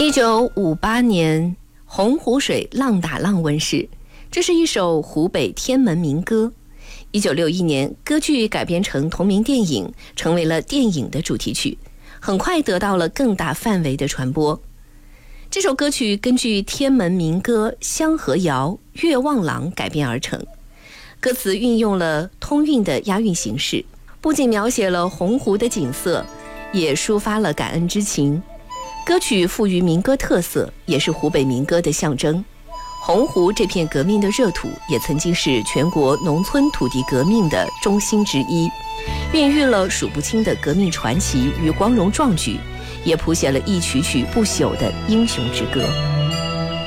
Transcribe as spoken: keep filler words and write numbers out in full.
一九五八年，洪湖水浪打浪问世，这是一首湖北天门民歌。一九六一年，歌剧改编成同名电影，成为了电影的主题曲，很快得到了更大范围的传播。这首歌曲根据天门民歌《香河谣》《月望郎》改编而成，歌词运用了通韵的押韵形式，不仅描写了洪湖的景色，也抒发了感恩之情。歌曲赋予民歌特色，也是湖北民歌的象征。洪湖这片革命的热土，也曾经是全国农村土地革命的中心之一，孕育了数不清的革命传奇与光荣壮举，也谱写了一曲曲不朽的英雄之歌。